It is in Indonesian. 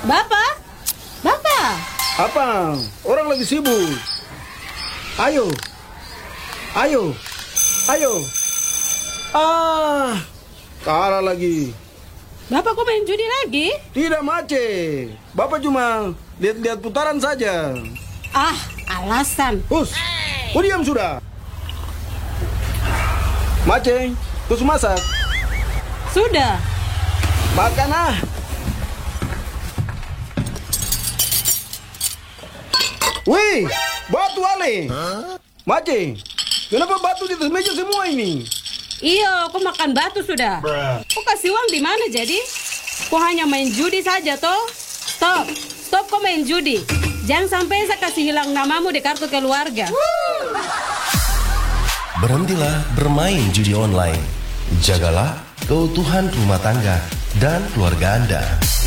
Bapak? Bapak? Apa? Orang lagi sibuk. Ayo. Ayo. Ayo. Kalah lagi. Bapak kok main judi lagi? Tidak, Mace. Bapak cuma lihat-lihat putaran saja. Alasan. Hus, diam sudah. Mace, terus masak. Sudah. Makan Wih, batu Ale. Mace, kenapa batu di atas meja semua ini? Iya, kok makan batu sudah. Kok kasih uang di mana jadi? Kok hanya main judi saja toh? Stop kok main judi. Jangan sampai saya kasih hilang namamu di kartu keluarga. Berhentilah bermain judi online. Jagalah keutuhan rumah tangga dan keluarga Anda.